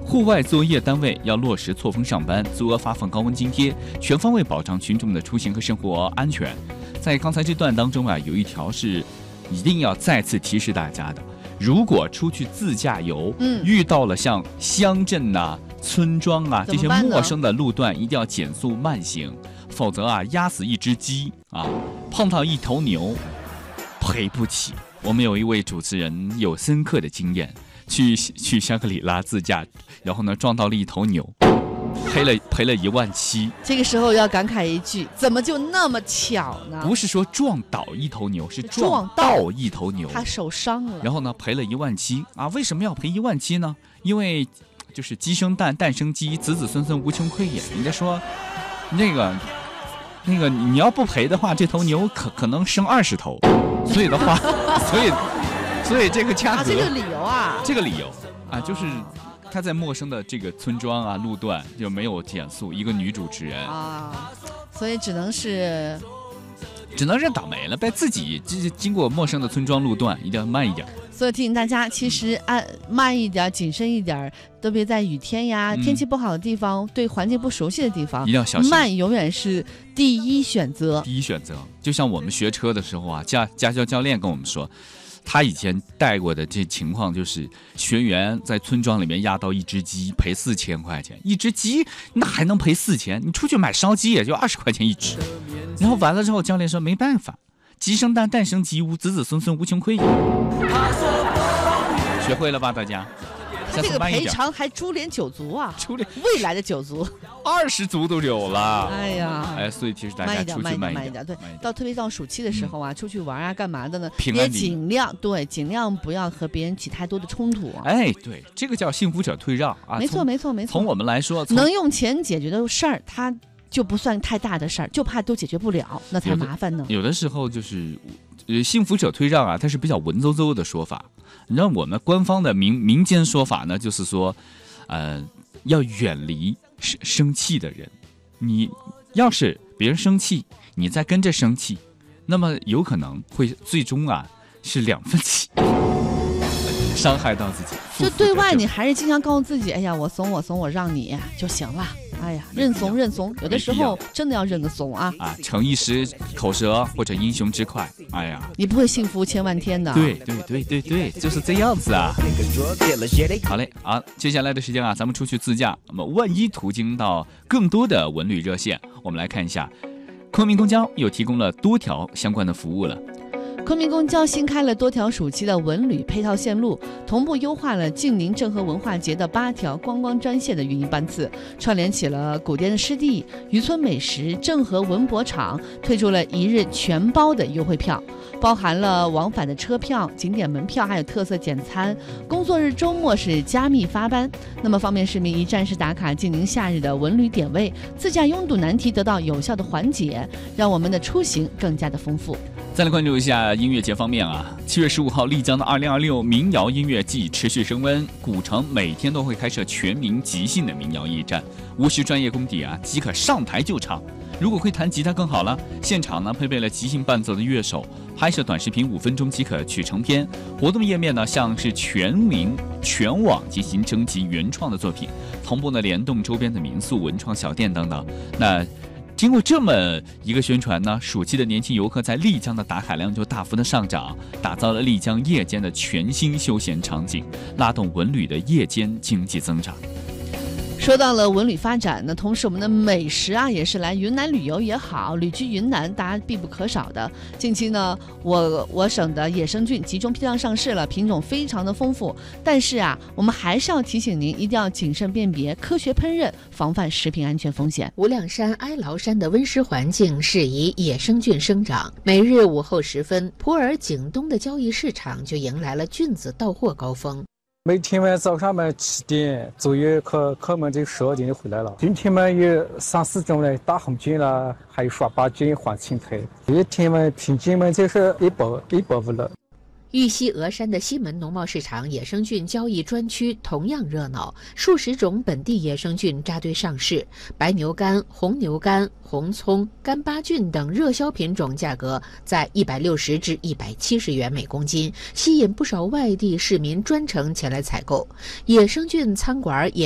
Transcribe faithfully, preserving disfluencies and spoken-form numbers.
户外作业单位要落实错峰上班，足额发放高温津贴，全方位保障群众的出行和生活安全。在刚才这段当中啊，有一条是一定要再次提示大家的：如果出去自驾游，嗯，遇到了像乡镇呐、啊、村庄啊这些陌生的路段，一定要减速慢行，否则啊，压死一只鸡啊，碰到一头牛，赔不起。我们有一位主持人有深刻的经验。去去香格里拉自驾，然后呢撞到了一头牛，赔了赔了一万七。 这个时候要感慨一句，怎么就那么巧呢？ 不是说撞倒一头牛，是撞到一头牛， 他受伤了。 然后呢赔了一万七啊！为什么要赔一万七呢？因为就是鸡生蛋，蛋生鸡，子子孙孙无穷匮也。人家说那个那个你要不赔的话，这头牛可可能生二十头，所以的话，所以。所以这个价格、啊， 这个理由啊， 这个理由啊，就是他在陌生的这个村庄啊路段就没有减速，一个女主持人啊，所以只能是只能认倒霉了呗。自己经过陌生的村庄路段，一定要慢一点。 所以提醒大家，其实按慢一点，谨慎一点，特别在雨天呀、嗯、天气不好的地方，对环境不熟悉的地方， 一定要小心。 慢永远是第一选择。 第一选择，就像我们学车的时候啊，驾驾校教练跟我们说。他以前带过的这情况就是学员在村庄里面压到一只鸡，赔四千块钱。一只鸡那还能赔四千？你出去买烧鸡也就二十块钱一只。然后完了之后，教练说没办法，鸡生蛋，蛋生鸡，无子子孙孙无穷匮也。学会了吧，大家？ 他这个赔偿还株连九族啊！ 株连未来的九族， 二十族都有了。 哎呀， 哎，所以提示大家出去慢一点， 慢一点。对，到特别到暑期的时候啊，嗯、出去玩啊，干嘛的呢？ 平安也尽量对，尽量不要和别人起太多的冲突、啊。 哎，对，这个叫幸福者退让啊。 没错，没错，没错。 从我们来说， 能用钱解决的事儿，它就不算太大的事儿，就怕都解决不了，那才麻烦呢。 有的时候就是，呃，幸福者退让啊，它是比较文绉绉的说法。你知道我们官方的民民间说法呢，就是说，呃，要远离生生气的人。你要是别人生气，你再跟着生气，那么有可能会最终啊是两份气，伤害到自己。 就对外你还是经常告诉自己，哎呀，我怂我怂我让你就行了。哎呀，认怂认怂，有的时候真的要认个怂啊！ 啊，逞一时口舌或者英雄之快，哎呀， 你不会幸福千万天的。 对对对对对，就是这样子啊！好嘞，啊，接下来的时间啊，咱们出去自驾。那么，万一途经到更多的文旅热线，我们来看一下，昆明公交又提供了多条相关的服务了。 昆明公交新开了多条暑期的文旅配套线路，同步优化了晋宁郑和文化节的八条观光专线的运营班次，串联起了古滇的湿地、渔村美食、郑和文博场，推出了一日全包的优惠票，包含了往返的车票、景点门票，还有特色简餐。工作日周末是加密发班，那么方便市民一站式打卡晋宁夏日的文旅点位，自驾拥堵难题得到有效的缓解，让我们的出行更加的丰富。 再来关注一下音乐节方面啊，七月十五号，丽江的二零二六民谣音乐季持续升温，古城每天都会开设全民即兴的民谣驿站，无需专业功底啊，即可上台就唱。如果会弹吉他更好了，现场呢配备了即兴伴奏的乐手，拍摄短视频五分钟即可取成片。活动页面呢像是全民全网进行征集原创的作品，同步呢联动周边的民宿、文创小店等等。那经过这么一个宣传呢，暑期的年轻游客在丽江的打卡量就大幅的上涨，打造了丽江夜间的全新休闲场景，拉动文旅的夜间经济增长。 说到了文旅发展，那同时我们的美食啊，也是来云南旅游也好，旅居云南大家必不可少的。近期呢，我我省的野生菌集中批量上市了，品种非常的丰富。但是啊，我们还是要提醒您，一定要谨慎辨别，科学烹饪，防范食品安全风险。 无量山哀牢山的温湿环境适宜野生菌生长。每日午后时分，普洱景东的交易市场就迎来了菌子到货高峰。 每天晚早上嘛七点左右，客客们就十二点就回来了。今天嘛有三四种嘞，大红菌啦，还有耍八菌、黄青苔。一天嘛平均嘛就是一百一百五了。 玉溪峨山的西门农贸市场野生菌交易专区同样热闹，数十种本地野生菌扎堆上市，白牛肝、红牛肝、红葱、干巴菌等热销品种价格在一百六十至一百七十元每公斤，吸引不少外地市民专程前来采购。野生菌餐馆也